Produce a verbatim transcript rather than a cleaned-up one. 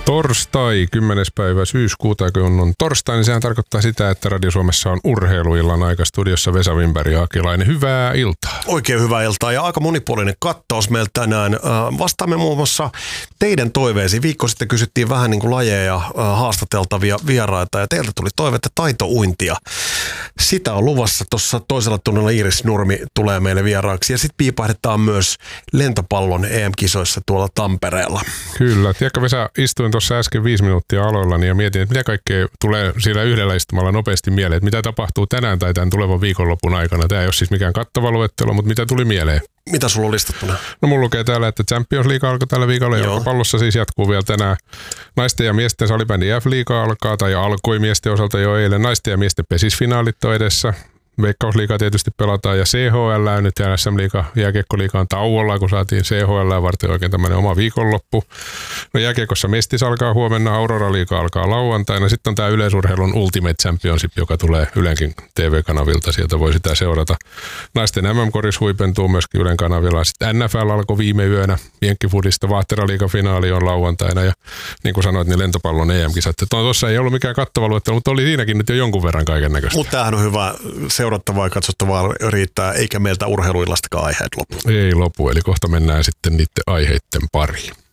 Torstai, kymmenes päivä syyskuuta, kun on torstai, niin sehän tarkoittaa sitä, että Radio Suomessa on urheiluillan aika. Studiossa Vesa Wimberg ja Akilainen. Hyvää iltaa. Oikein hyvää iltaa ja aika monipuolinen kattaus meillä tänään. Vastaamme muun muassa teidän toiveisiin. Viikko sitten kysyttiin vähän niin kuin lajeja haastateltavia vieraita ja teiltä tuli toivetta taitouintia. Sitä on luvassa. Tuossa toisella tunnilla Iiris Nurmi tulee meille vieraaksi ja sitten piipahdetaan myös lentopallon E M-kisoissa tuolla Tampereella. Kyllä. Tiedätkö Vesa, istuin tuossa äsken viisi minuuttia aloillani ja mietin, että mitä kaikkea tulee siellä yhdellä istumalla nopeasti mieleen, että mitä tapahtuu tänään tai tämän tulevan viikonlopun aikana. Tämä ei ole siis mikään kattava luettelo, mutta mitä tuli mieleen? Mitä sulla on listattuna? No mulla lukee täällä, että Champions League alkoi tällä viikolla. Jalkapallossa siis jatkuu vielä tänään. Naisten ja miesten salibändi F-liiga alkaa tai alkoi miesten osalta jo eilen. Naisten ja miesten pesisfinaalit on edessä. Veikkausliigaa tietysti pelataan ja C H L nyt ja S M-liiga, jääkiekkoliiga on tauolla, kun saatiin C H L varten oikein tämmöinen oma viikonloppu. No jääkiekossa Mestis alkaa huomenna, Aurora-liiga alkaa lauantaina. Sitten on tämä yleisurheilun Ultimate Championship, joka tulee Ylenkin T V-kanavilta, sieltä voi sitä seurata. Naisten M M-koris huipentuu myöskin Ylen kanavilla. Sitten N F L alkoi viime yönä, Jenkkifudista, Vaahtera-liigan finaali on lauantaina ja niin kuin sanoit, niin lentopallon E M-kisat. Tuossa ei ollut mikään kattava luettelo, mutta oli siinäkin nyt jo jonkun verran kaiken näköistä. Mutta tämähän on hyvä. Seurattavaa ja katsottavaa riittää, eikä meiltä urheiluillastakaan aiheet lopu. Ei lopu, eli kohta mennään sitten niiden aiheiden pariin.